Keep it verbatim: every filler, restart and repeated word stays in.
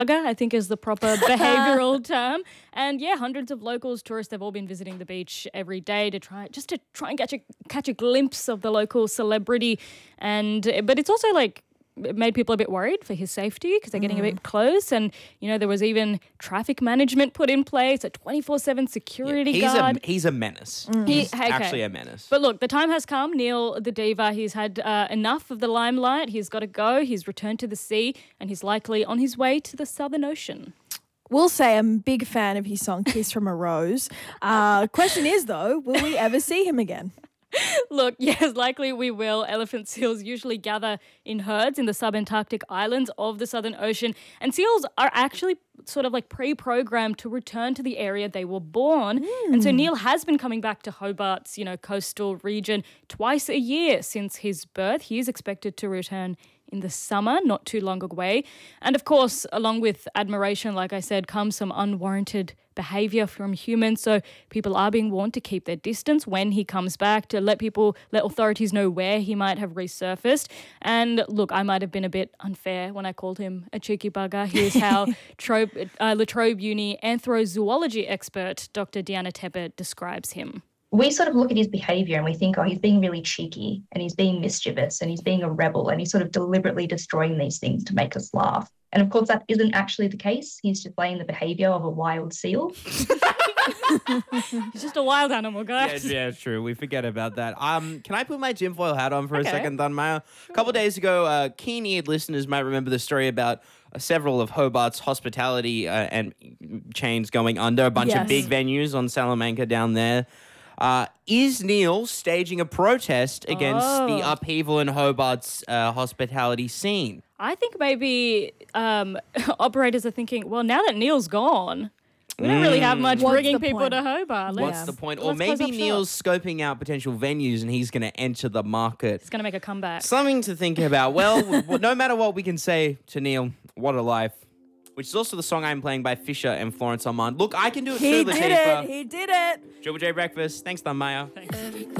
I think is the proper behavioural term. And yeah, hundreds of locals, tourists, they've all been visiting the beach every day to try just to try and catch a catch a glimpse of the local celebrity. And but it's also like it made people a bit worried for his safety because they're getting a bit close. And, you know, there was even traffic management put in place, a twenty-four seven security yeah, he's guard. A, he's a menace. He- He's okay. actually a menace. But look, the time has come. Neil, the diva, he's had uh, enough of the limelight. He's got to go. He's returned to the sea and he's likely on his way to the Southern Ocean. Will say I'm a big fan of his song Kiss from a Rose. Uh, question is, though, will we ever see him again? Look, yes, likely we will. Elephant seals usually gather in herds in the subantarctic islands of the Southern Ocean, and seals are actually sort of like pre-programmed to return to the area they were born. Mm. And so Neil has been coming back to Hobart's, you know, coastal region twice a year since his birth. He is expected to return in the summer, not too long away. And of course, along with admiration, like I said, comes some unwarranted behaviour from humans. So people are being warned to keep their distance when he comes back, to let people, let authorities know where he might have resurfaced. And look, I might have been a bit unfair when I called him a cheeky bugger. Here's how Trobe, uh, La Trobe Uni anthrozoology expert Doctor Deanna Tepper describes him. We sort of look at his behaviour and we think, oh, he's being really cheeky and he's being mischievous and he's being a rebel and he's sort of deliberately destroying these things to make us laugh. And of course, that isn't actually the case. He's displaying the behaviour of a wild seal. He's just a wild animal, guys. Yeah, yeah, it's true. We forget about that. Um, can I put my tinfoil hat on for Okay. a second, Dunmaya? A couple of days ago, uh, keen-eared listeners might remember the story about uh, several of Hobart's hospitality uh, and chains going under, a bunch Yes. of big venues on Salamanca down there. Uh, is Neil staging a protest against Oh. the upheaval in Hobart's uh, hospitality scene? I think maybe um, operators are thinking, well, now that Neil's gone, we don't really have much What's bringing the people point? to Hobart. Let's, What's the point? Or let's close maybe up Neil's shop. scoping out potential venues and he's going to enter the market. It's going to make a comeback. Something to think about. Well, w- no matter what we can say to Neil, what a life. Which is also the song I'm playing by Fisher and Florence Armand. Look, I can do it He too, did Latifah. it. He did it. Triple J Breakfast. Thanks, Dunmaya. Thanks.